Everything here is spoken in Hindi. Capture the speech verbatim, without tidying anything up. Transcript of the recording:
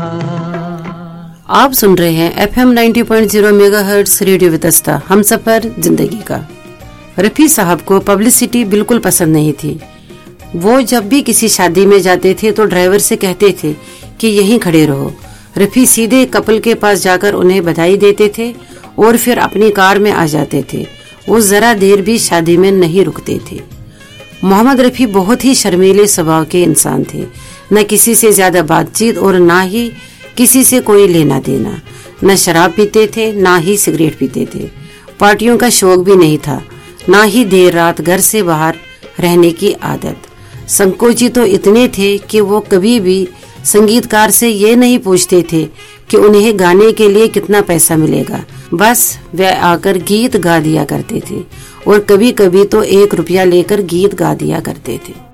आप सुन रहे हैं F M ninety point zero megahertz radio Vitasta, हम सफर जिंदगी का। रफी साहब को पब्लिसिटी बिल्कुल पसंद नहीं थी। वो जब भी किसी शादी में जाते थे तो ड्राइवर से कहते थे कि यहीं खड़े रहो। रफी सीधे कपल के पास जाकर उन्हें बधाई देते थे और फिर अपनी कार में आ जाते थे। वो जरा देर भी शादी में नहीं रुकते थे। मोहम्मद रफी बहुत ही शर्मीले स्वभाव के इंसान थे। न किसी से ज्यादा बातचीत और ना ही किसी से कोई लेना देना। न शराब पीते थे, ना ही सिगरेट पीते थे। पार्टियों का शौक भी नहीं था, ना ही देर रात घर से बाहर रहने की आदत। संकोची तो इतने थे कि वो कभी भी संगीतकार से ये नहीं पूछते थे कि उन्हें गाने के लिए कितना पैसा मिलेगा। बस वे आकर गीत गा दिया करते थे और कभी कभी तो एक रुपया लेकर गीत गा दिया करते थे।